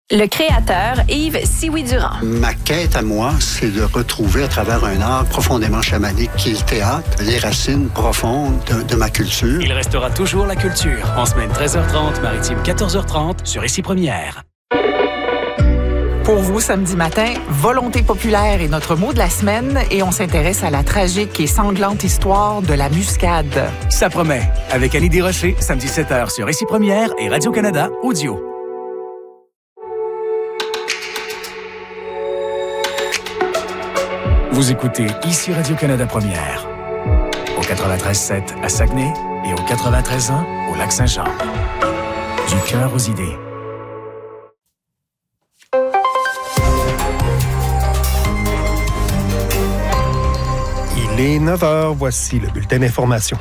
Le créateur Yves Sioui-Durand. Ma quête à moi, c'est de retrouver à travers un art profondément chamanique qui est le théâtre, les racines profondes de ma culture. Il restera toujours la culture. En semaine 13h30, maritime 14h30 sur Ici Première. Pour vous, samedi matin, volonté populaire est notre mot de la semaine et on s'intéresse à la tragique et sanglante histoire de la muscade. Ça promet. Avec Annie Desrochers, samedi 7h sur Ici Première et Radio-Canada Audio. Vous écoutez Ici Radio-Canada Première, au 93.7 à Saguenay et au 93.1 au Lac-Saint-Jean. Du cœur aux idées. Il est 9h, voici le bulletin d'information.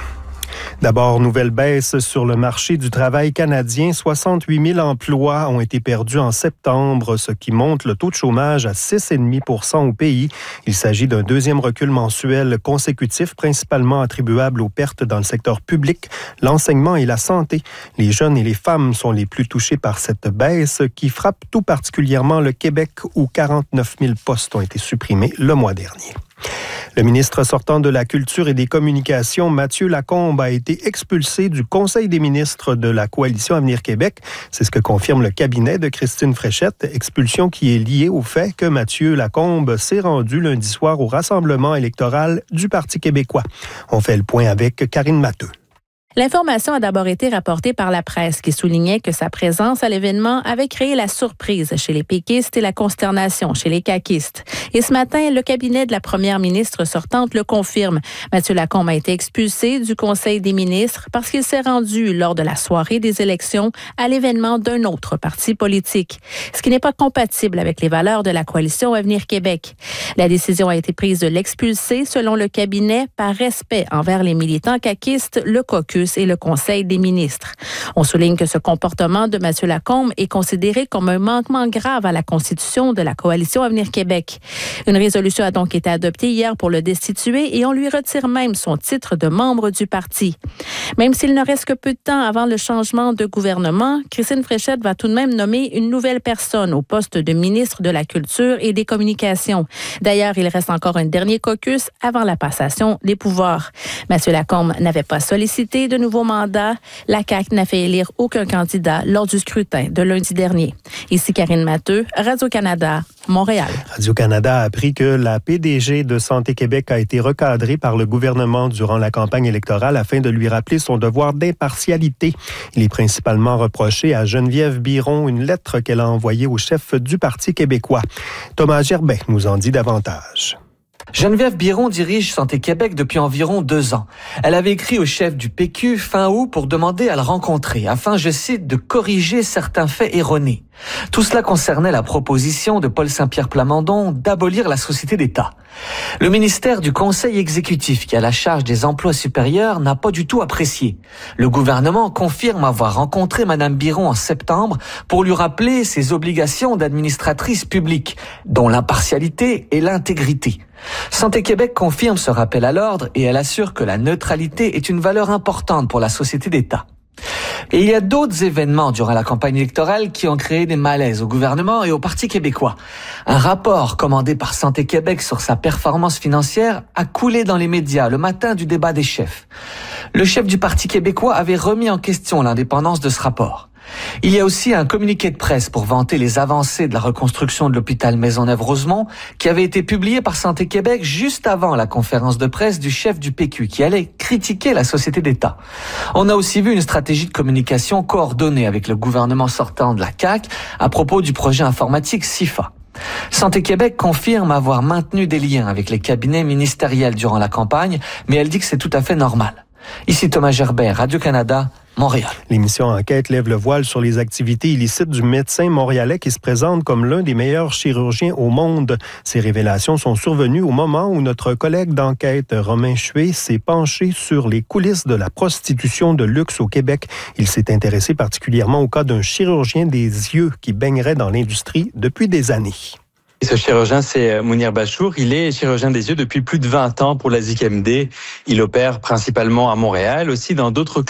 D'abord, nouvelle baisse sur le marché du travail canadien. 68 000 emplois ont été perdus en septembre, ce qui monte le taux de chômage à 6,5 % au pays. Il s'agit d'un deuxième recul mensuel consécutif, principalement attribuable aux pertes dans le secteur public, l'enseignement et la santé. Les jeunes et les femmes sont les plus touchés par cette baisse qui frappe tout particulièrement le Québec, où 49 000 postes ont été supprimés le mois dernier. Le ministre sortant de la Culture et des Communications, Mathieu Lacombe, a été expulsé du Conseil des ministres de la Coalition Avenir Québec. C'est ce que confirme le cabinet de Christine Fréchette, expulsion qui est liée au fait que Mathieu Lacombe s'est rendu lundi soir au rassemblement électoral du Parti québécois. On fait le point avec Karine Matteux. L'information a d'abord été rapportée par la presse qui soulignait que sa présence à l'événement avait créé la surprise chez les péquistes et la consternation chez les caquistes. Et ce matin, le cabinet de la première ministre sortante le confirme. Mathieu Lacombe a été expulsé du Conseil des ministres parce qu'il s'est rendu lors de la soirée des élections à l'événement d'un autre parti politique, ce qui n'est pas compatible avec les valeurs de la Coalition Avenir Québec. La décision a été prise de l'expulser, selon le cabinet, par respect envers les militants caquistes, le caucus et le Conseil des ministres. On souligne que ce comportement de Mathieu Lacombe est considéré comme un manquement grave à la Constitution de la Coalition Avenir Québec. Une résolution a donc été adoptée hier pour le destituer et on lui retire même son titre de membre du parti. Même s'il ne reste que peu de temps avant le changement de gouvernement, Christine Fréchette va tout de même nommer une nouvelle personne au poste de ministre de la Culture et des Communications. D'ailleurs, il reste encore un dernier caucus avant la passation des pouvoirs. Mathieu Lacombe n'avait pas sollicité de nouveau mandat. La CAQ n'a fait élire aucun candidat lors du scrutin de lundi dernier. Ici Karine Matteux, Radio-Canada, Montréal. Radio-Canada a appris que la PDG de Santé Québec a été recadrée par le gouvernement durant la campagne électorale afin de lui rappeler son devoir d'impartialité. Il est principalement reproché à Geneviève Biron une lettre qu'elle a envoyée au chef du Parti québécois. Thomas Gerbet nous en dit davantage. Geneviève Biron dirige Santé Québec depuis environ 2 ans. Elle avait écrit au chef du PQ fin août pour demander à le rencontrer afin, je cite, de corriger certains faits erronés. Tout cela concernait la proposition de Paul Saint-Pierre Plamondon d'abolir la Société d'État. Le ministère du Conseil exécutif, qui a la charge des emplois supérieurs, n'a pas du tout apprécié. Le gouvernement confirme avoir rencontré Mme Biron en septembre pour lui rappeler ses obligations d'administratrice publique, dont l'impartialité et l'intégrité. Santé Québec confirme ce rappel à l'ordre et elle assure que la neutralité est une valeur importante pour la Société d'État. Et il y a d'autres événements durant la campagne électorale qui ont créé des malaises au gouvernement et au Parti québécois. Un rapport commandé par Santé Québec sur sa performance financière a coulé dans les médias le matin du débat des chefs. Le chef du Parti québécois avait remis en question l'indépendance de ce rapport. Il y a aussi un communiqué de presse pour vanter les avancées de la reconstruction de l'hôpital Maisonneuve-Rosemont qui avait été publié par Santé Québec juste avant la conférence de presse du chef du PQ qui allait critiquer la Société d'État. On a aussi vu une stratégie de communication coordonnée avec le gouvernement sortant de la CAQ à propos du projet informatique SIFA. Santé Québec confirme avoir maintenu des liens avec les cabinets ministériels durant la campagne, mais elle dit que c'est tout à fait normal. Ici Thomas Gerbet, Radio-Canada, Montréal. L'émission Enquête lève le voile sur les activités illicites du médecin montréalais qui se présente comme l'un des meilleurs chirurgiens au monde. Ces révélations sont survenues au moment où notre collègue d'enquête, Romain Chué, s'est penché sur les coulisses de la prostitution de luxe au Québec. Il s'est intéressé particulièrement au cas d'un chirurgien des yeux qui baignerait dans l'industrie depuis des années. Ce chirurgien, c'est Mounir Bachour. Il est chirurgien des yeux depuis plus de 20 ans pour la ZICMD. Il opère principalement à Montréal, aussi dans d'autres